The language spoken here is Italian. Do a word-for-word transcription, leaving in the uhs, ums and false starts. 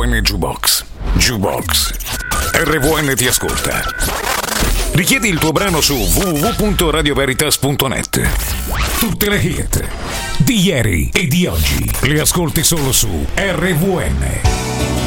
N Jukebox. Jukebox. R V N ti ascolta. Richiedi il tuo brano su w w w punto radio veritas punto net. Tutte le hit di ieri e di oggi le ascolti solo su R V N.